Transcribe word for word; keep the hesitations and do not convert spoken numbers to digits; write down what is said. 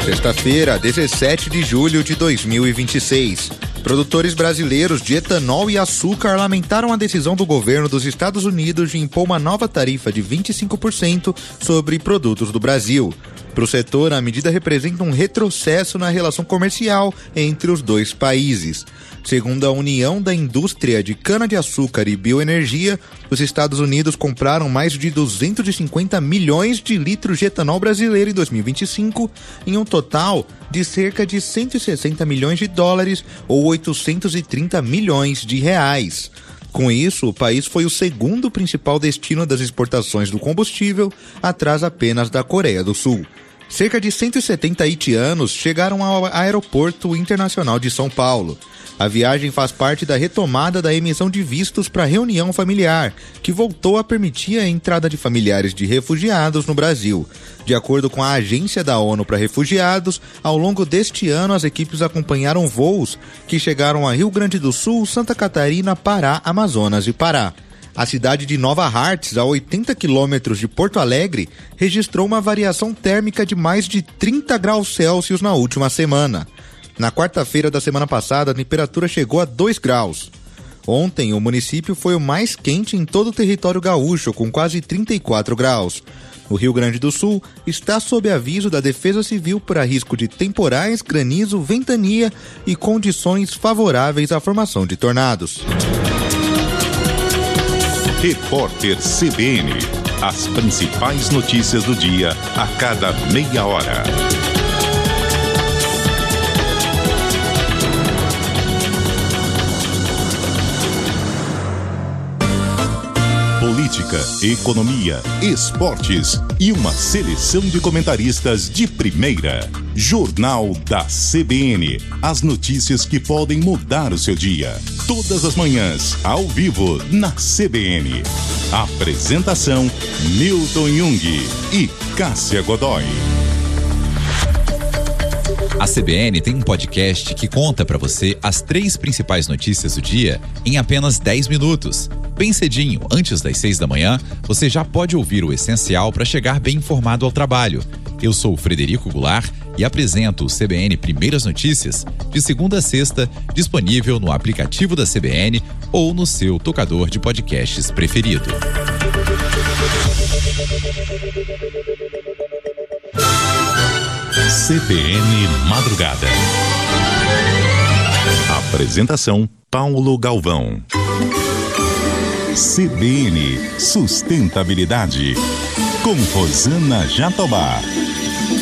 Sexta-feira, dezessete de julho de dois mil e vinte e seis. Produtores brasileiros de etanol e açúcar lamentaram a decisão do governo dos Estados Unidos de impor uma nova tarifa de vinte e cinco por cento sobre produtos do Brasil. Para o setor, a medida representa um retrocesso na relação comercial entre os dois países. Segundo a União da Indústria de Cana-de-Açúcar e Bioenergia, os Estados Unidos compraram mais de duzentos e cinquenta milhões de litros de etanol brasileiro em dois mil e vinte e cinco, em um total de cerca de cento e sessenta milhões de dólares ou oitocentos e trinta milhões de reais. Com isso, o país foi o segundo principal destino das exportações do combustível, atrás apenas da Coreia do Sul. Cerca de cento e setenta haitianos chegaram ao Aeroporto Internacional de São Paulo. A viagem faz parte da retomada da emissão de vistos para reunião familiar, que voltou a permitir a entrada de familiares de refugiados no Brasil. De acordo com a Agência da ONU para Refugiados, ao longo deste ano as equipes acompanharam voos que chegaram a Rio Grande do Sul, Santa Catarina, Pará, Amazonas e Pará. A cidade de Nova Hartz, a oitenta quilômetros de Porto Alegre, registrou uma variação térmica de mais de trinta graus Celsius na última semana. Na quarta-feira da semana passada, a temperatura chegou a dois graus. Ontem, o município foi o mais quente em todo o território gaúcho, com quase trinta e quatro graus. O Rio Grande do Sul está sob aviso da Defesa Civil por risco de temporais, granizo, ventania e condições favoráveis à formação de tornados. Repórter C B N. As principais notícias do dia a cada meia hora. Política, economia, esportes e uma seleção de comentaristas de primeira. Jornal da C B N. As notícias que podem mudar o seu dia. Todas as manhãs, ao vivo, na C B N. Apresentação: Newton Jung e Cássia Godoy. A C B N tem um podcast que conta para você as três principais notícias do dia em apenas dez minutos. Bem cedinho, antes das seis da manhã, você já pode ouvir o essencial para chegar bem informado ao trabalho. Eu sou o Frederico Goulart e apresento o C B N Primeiras Notícias de segunda a sexta, disponível no aplicativo da C B N ou no seu tocador de podcasts preferido. C B N Madrugada. Apresentação: Paulo Galvão. C B N Sustentabilidade, com Rosana Jatobá.